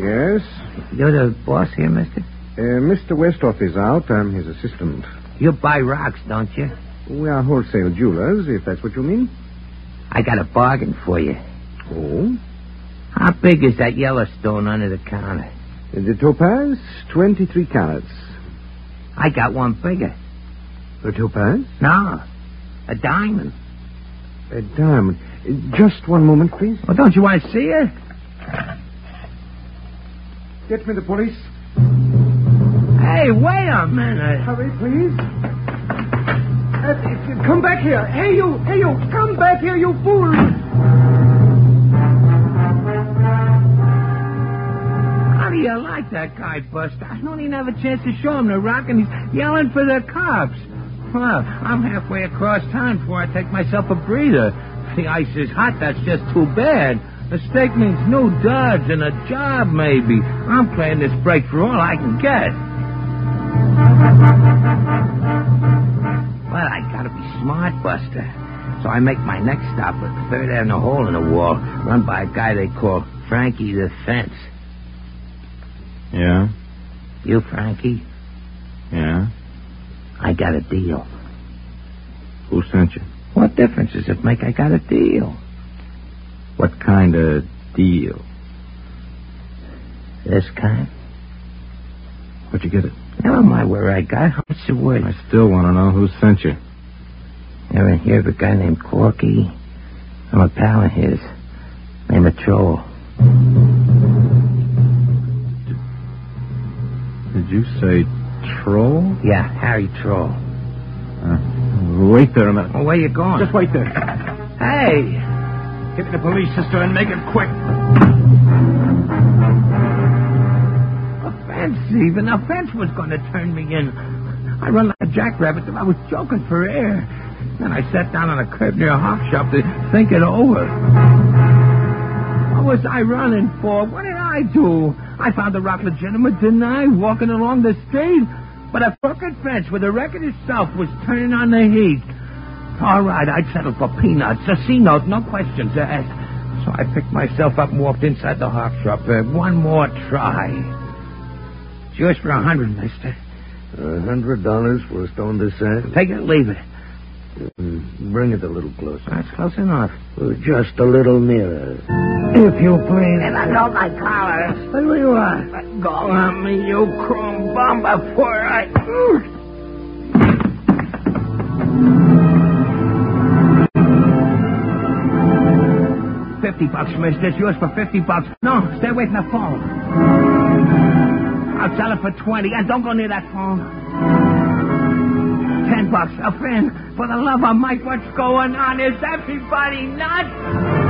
Yes? You're the boss here, mister? Mr. Westhoff is out. I'm his assistant. You buy rocks, don't you? We are wholesale jewelers, if that's what you mean. I got a bargain for you. Oh? How big is that yellow stone under the counter? The topaz, 23 carats. I got one bigger. A topaz? No, a diamond. A diamond. Just one moment, please. Well, don't you want to see it? Get me the police. Hey, wait a minute. Hurry, please. Come back here. Hey, you. Come back here, you fool. How do you like that guy, Buster? I don't even have a chance to show him the rock, and he's yelling for the cops. Well, I'm halfway across town before I take myself a breather. If the ice is hot, that's just too bad. A stake means new duds and a job, maybe. I'm playing this break for all I can get. Well, I gotta be smart, Buster. So I make my next stop at 3rd Avenue hole in the wall, run by a guy they call Frankie the Fence. Yeah? You, Frankie? Yeah? I got a deal. Who sent you? What difference does it make? I got a deal. What kind of deal? This kind? Where'd you get it? Never mind where I got it. How much it worth? I still want to know who sent you. Ever hear of a guy named Corky? I'm a pal of his. Named a Troll. Did you say Troll? Yeah, Harry Troll. Wait there a minute. Well, where you going? Just wait there. Hey! Get me the police, sister, and make it quick. Even a fence was going to turn me in. I run like a jackrabbit till I was choking for air. Then I sat down on a curb near a hawk shop to think it over. What was I running for? What did I do? I found the rock legitimate, didn't I? Walking along the street. But a crooked fence with the record itself was turning on the heat. All right, I'd settle for peanuts. A C-note, no questions asked. So I picked myself up and walked inside the hawk shop. One more try. It's yours for $100, mister. $100 for a stone this size? Take it or leave it. Bring it a little closer. That's close enough. Just a little nearer. If you please. And I got my collar. What do you want? Let go of me, you chrome bum, before I... $50, mister. It's yours for $50. No, stay away from the phone. I'll sell it for $20. And don't go near that phone. $10. A friend. For the love of Mike, what's going on? Is everybody nuts?